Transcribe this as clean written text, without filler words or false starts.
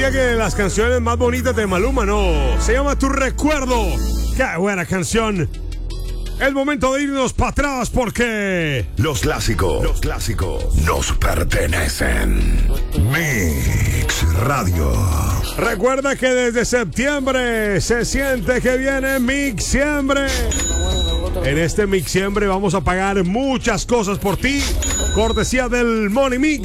diría que las canciones más bonitas de Maluma, ¿no? Se llama Tu Recuerdo. ¡Qué buena canción! Es momento de irnos para atrás porque los clásicos nos pertenecen. Mix Radio. Recuerda que desde septiembre se siente que viene Mixiembre. En este Mixiembre vamos a pagar muchas cosas por ti, cortesía del Money Mix.